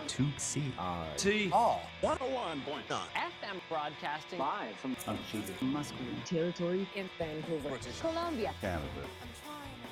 2CR TR 101.9 FM broadcasting live from Musqueam territory in Vancouver, British Columbia, Canada.